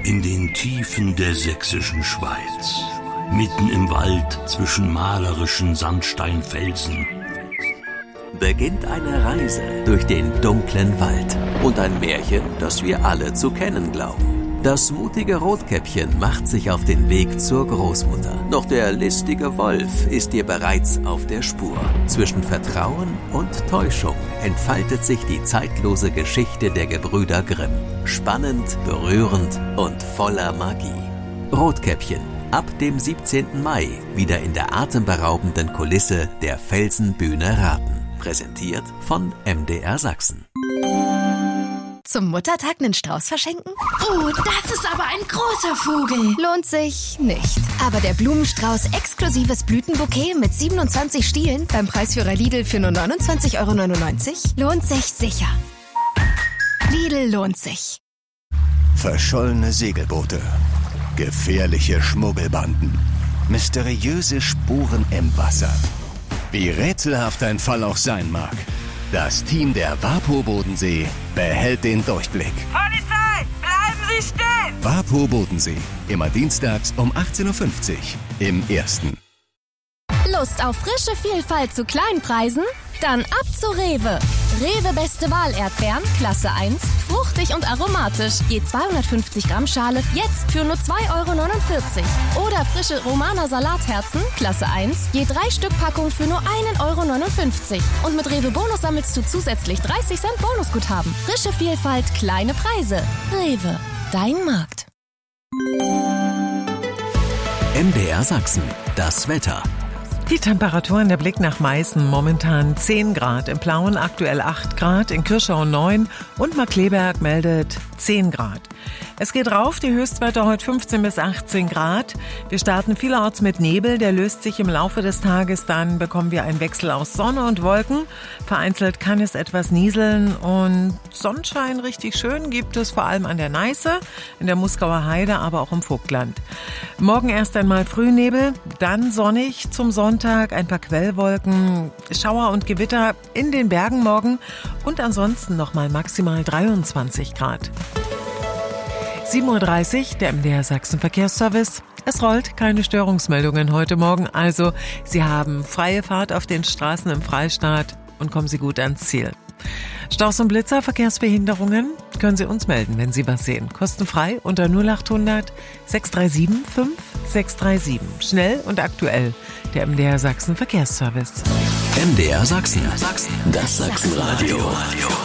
In den Tiefen der sächsischen Schweiz, mitten im Wald zwischen malerischen Sandsteinfelsen, beginnt eine Reise durch den dunklen Wald und ein Märchen, das wir alle zu kennen glauben. Das mutige Rotkäppchen macht sich auf den Weg zur Großmutter. Doch der listige Wolf ist ihr bereits auf der Spur. Zwischen Vertrauen und Täuschung entfaltet sich die zeitlose Geschichte der Gebrüder Grimm. Spannend, berührend und voller Magie. Rotkäppchen, ab dem 17. Mai, wieder in der atemberaubenden Kulisse der Felsenbühne Rathen. Präsentiert von MDR Sachsen. Zum Muttertag einen Strauß verschenken? Oh, das ist aber ein großer Vogel. Lohnt sich nicht. Aber der Blumenstrauß exklusives Blütenbouquet mit 27 Stielen beim Preisführer Lidl für nur 29,99 € lohnt sich sicher. Lidl lohnt sich. Verschollene Segelboote, gefährliche Schmuggelbanden, mysteriöse Spuren im Wasser. Wie rätselhaft ein Fall auch sein mag, das Team der WaPo Bodensee behält den Durchblick. Polizei, bleiben Sie stehen! WaPo Bodensee, immer dienstags um 18:50 Uhr im Ersten. Lust auf frische Vielfalt zu Kleinpreisen? Dann ab zu Rewe. Rewe Beste Wahl Erdbeeren, Klasse 1, fruchtig und aromatisch. Je 250 Gramm Schale, jetzt für nur 2,49 €. Oder frische Romaner Salatherzen, Klasse 1, je 3 Stück Packung für nur 1,59 €. Und mit Rewe Bonus sammelst du zusätzlich 30 Cent Bonusguthaben. Frische Vielfalt, kleine Preise. Rewe, dein Markt. MDR Sachsen, das Wetter. Die Temperaturen, der Blick nach Meißen, momentan 10 Grad, im Plauen aktuell 8 Grad, in Kirschau 9 und Markkleeberg meldet 10 Grad. Es geht rauf, die Höchstwerte heute 15 bis 18 Grad. Wir starten vielerorts mit Nebel, der löst sich im Laufe des Tages, dann bekommen wir einen Wechsel aus Sonne und Wolken. Vereinzelt kann es etwas nieseln und Sonnenschein richtig schön gibt es vor allem an der Neiße, in der Muskauer Heide, aber auch im Vogtland. Morgen erst einmal Frühnebel, dann sonnig zum Sonntag, ein paar Quellwolken, Schauer und Gewitter in den Bergen morgen und ansonsten nochmal maximal 23 Grad. 7:30 Uhr, der MDR Sachsen Verkehrsservice. Es rollt, keine Störungsmeldungen heute Morgen, also Sie haben freie Fahrt auf den Straßen im Freistaat und kommen Sie gut ans Ziel. Staus und Blitzer, Verkehrsbehinderungen, können Sie uns melden, wenn Sie was sehen. Kostenfrei unter 0800 637 5637. Schnell und aktuell, der MDR Sachsen Verkehrsservice. MDR Sachsen, das Sachsenradio.